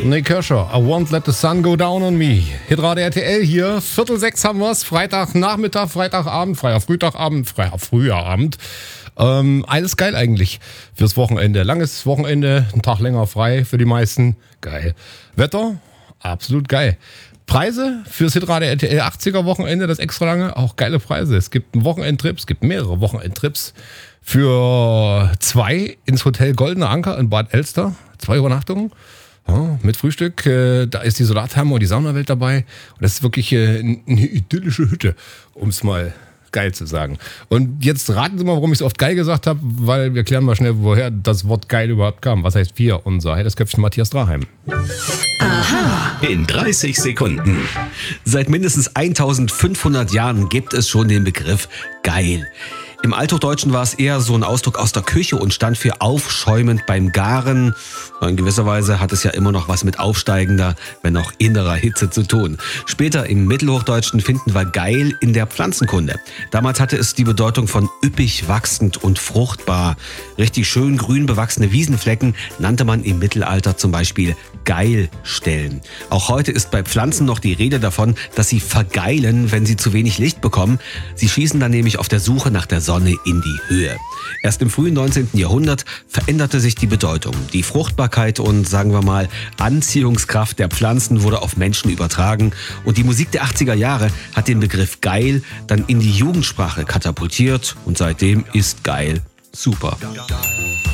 Nick Kershaw, I won't let the sun go down on me. Hitradio RTL hier, 5:45 haben wir's, Freitagnachmittag, Freitagabend, freier Frühtagabend, freier Frühabend. Alles geil eigentlich fürs Wochenende. Langes Wochenende, ein Tag länger frei für die meisten. Geil. Wetter, absolut geil. Preise fürs Hitradio RTL 80er Wochenende, das extra lange, auch geile Preise. Es gibt einen Wochenendtrip, es gibt mehrere Wochenendtrips für 2 ins Hotel Goldener Anker in Bad Elster. 2 Übernachtungen. Ja, mit Frühstück, da ist die Solartherme und die Saunawelt dabei. Und das ist wirklich eine idyllische Hütte, um es mal geil zu sagen. Und jetzt raten Sie mal, warum ich es oft geil gesagt habe, weil wir klären mal schnell, woher das Wort geil überhaupt kam. Was heißt wir? Unser Heidersköpfchen Matthias Draheim. Aha. In 30 Sekunden. Seit mindestens 1500 Jahren gibt es schon den Begriff geil. Im Althochdeutschen war es eher so ein Ausdruck aus der Küche und stand für aufschäumend beim Garen. In gewisser Weise hat es ja immer noch was mit aufsteigender, wenn auch innerer Hitze zu tun. Später im Mittelhochdeutschen finden wir geil in der Pflanzenkunde. Damals hatte es die Bedeutung von üppig wachsend und fruchtbar. Richtig schön grün bewachsene Wiesenflecken nannte man im Mittelalter zum Beispiel Geilstellen. Auch heute ist bei Pflanzen noch die Rede davon, dass sie vergeilen, wenn sie zu wenig Licht bekommen. Sie schießen dann nämlich auf der Suche nach der Sonne in die Höhe. Erst im frühen 19. Jahrhundert veränderte sich die Bedeutung. Die Fruchtbarkeit und, sagen wir mal, Anziehungskraft der Pflanzen wurde auf Menschen übertragen und die Musik der 80er Jahre hat den Begriff geil dann in die Jugendsprache katapultiert und seitdem ist geil super.